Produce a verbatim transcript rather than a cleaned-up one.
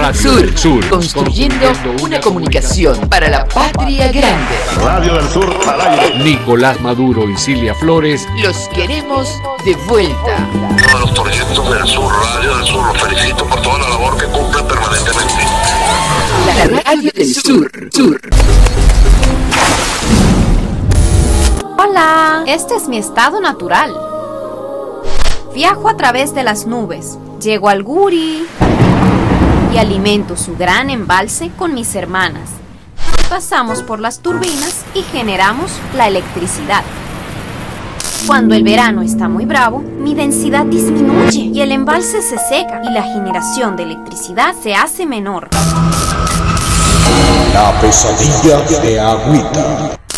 Radio Sur, del Sur, construyendo una comunicación para la patria grande. Radio del Sur al aire. Nicolás Maduro y Cilia Flores Los queremos de vuelta. Todos los proyectos del Sur, Radio del Sur, los felicito por toda la labor que cumplen permanentemente. La Radio del Sur, Sur. Hola, este es mi estado natural. Viajo a través de las nubes, llego al Guri y alimento su gran embalse con mis hermanas. Pasamos por las turbinas y generamos la electricidad. Cuando el verano está muy bravo, mi densidad disminuye y el embalse se seca y la generación de electricidad se hace menor. La pesadilla de Agüita.